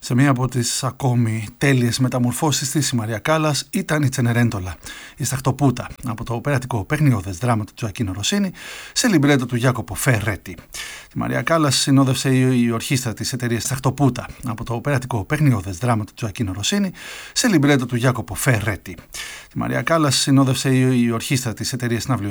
Σε μία από τις ακόμη τέλειες μεταμορφώσεις της, η Μαρία Κάλλας ήταν η Τσενερέντολα, η Σταχτοπούτα, από το οπερατικό παιχνιώδες δράμα του Τζοακίνο Ροσίνη σε λιμπρέτο του Γιάκοπο Φερέτη. Τη Μαρία Κάλλας συνόδευσε η ορχήστρα της εταιρείας Σταχτοπούτα, από το οπερατικό παιχνιώδες δράμα του Τζοακίνο Ροσίνη σε λιμπρέτο του Γιάκοπο Φερέτη. Τη Μαρία Κάλλας συνόδευσε η ορχήστρα της εταιρείας